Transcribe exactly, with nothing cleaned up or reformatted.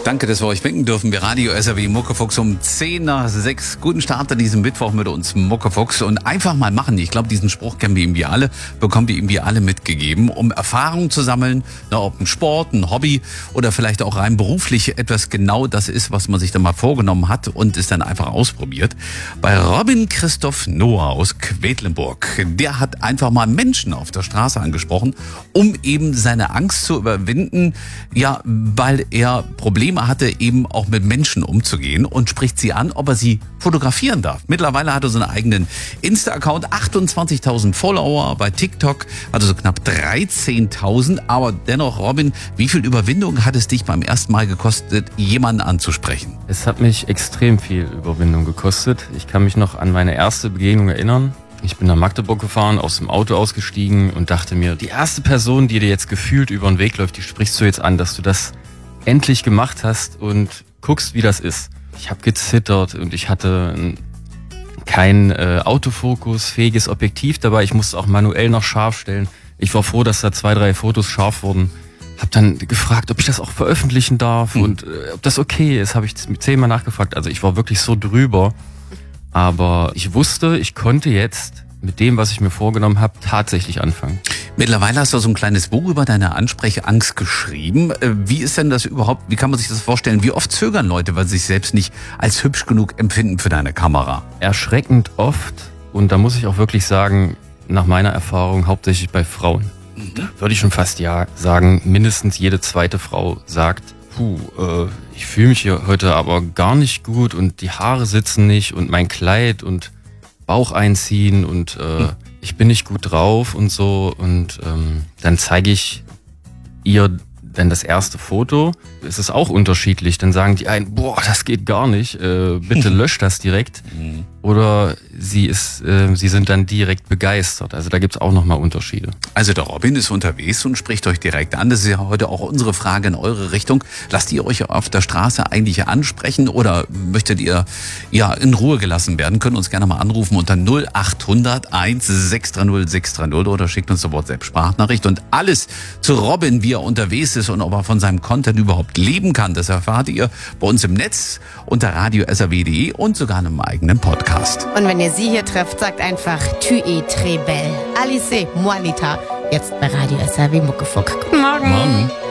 Danke, dass wir euch winken dürfen. Wir Radio S R W Muckefuchs um zehn nach sechs. Guten Start an diesem Mittwoch mit uns Muckefuchs. Und einfach mal machen. Ich glaube, diesen Spruch kennen wir irgendwie alle, bekommen wir irgendwie alle mitgegeben, um Erfahrungen zu sammeln, na, ob ein Sport, ein Hobby oder vielleicht auch rein beruflich etwas genau das ist, was man sich dann mal vorgenommen hat und es dann einfach ausprobiert. Bei Robin Christoph Noah aus Quedlinburg, der hat einfach mal Menschen auf der Straße angesprochen, um eben seine Angst zu überwinden, ja, weil er Probleme hatte, eben auch mit Menschen umzugehen, und spricht sie an, ob er sie fotografieren darf. Mittlerweile hat er so einen eigenen Insta-Account, achtundzwanzigtausend Follower, bei TikTok hat er so knapp dreizehntausend, aber dennoch, Robin, wie viel Überwindung hat es dich beim ersten Mal gekostet, jemanden anzusprechen? Es hat mich extrem viel Überwindung gekostet. Ich kann mich noch an meine erste Begegnung erinnern. Ich bin nach Magdeburg gefahren, aus dem Auto ausgestiegen und dachte mir, die erste Person, die dir jetzt gefühlt über den Weg läuft, die sprichst du jetzt an, dass du das endlich gemacht hast und guckst, wie das ist. Ich habe gezittert und ich hatte kein äh, autofokusfähiges Objektiv dabei. Ich musste auch manuell noch scharf stellen. Ich war froh, dass da zwei, drei Fotos scharf wurden. Hab dann gefragt, ob ich das auch veröffentlichen darf, mhm. und äh, ob das okay ist, habe ich zehnmal nachgefragt. Also ich war wirklich so drüber. Aber ich wusste, ich konnte jetzt mit dem, was ich mir vorgenommen habe, tatsächlich anfangen. Mittlerweile hast du so ein kleines Buch über deine Ansprechangst geschrieben. Wie ist denn das überhaupt, wie kann man sich das vorstellen? Wie oft zögern Leute, weil sie sich selbst nicht als hübsch genug empfinden für deine Kamera? Erschreckend oft, und da muss ich auch wirklich sagen, nach meiner Erfahrung hauptsächlich bei Frauen. Mhm. Da würde ich schon fast ja sagen, mindestens jede zweite Frau sagt, puh, äh, ich fühle mich hier heute aber gar nicht gut und die Haare sitzen nicht und mein Kleid und Bauch einziehen und äh, hm. ich bin nicht gut drauf und so, und ähm, dann zeige ich ihr dann das erste Foto. Es ist auch unterschiedlich. Dann sagen die einen, boah, das geht gar nicht, äh, bitte lösch das direkt. Mhm. Oder sie ist, äh, sie sind dann direkt begeistert. Also da gibt's auch nochmal Unterschiede. Also der Robin ist unterwegs und spricht euch direkt an. Das ist ja heute auch unsere Frage in eure Richtung. Lasst ihr euch auf der Straße eigentlich ansprechen oder möchtet ihr ja in Ruhe gelassen werden? Könnt uns gerne mal anrufen unter null acht hundert eins sechs drei null sechs drei null oder schickt uns eine WhatsApp-Sprachnachricht. Und alles zu Robin, wie er unterwegs ist und ob er von seinem Content überhaupt leben kann, das erfahrt ihr bei uns im Netz unter radio s r w punkt d e und sogar in einem eigenen Podcast. Und wenn ihr sie hier trefft, sagt einfach Tu es très belle. Alice Moalita. Jetzt bei Radio S R W Muckefuck. Guten Morgen. Morgen.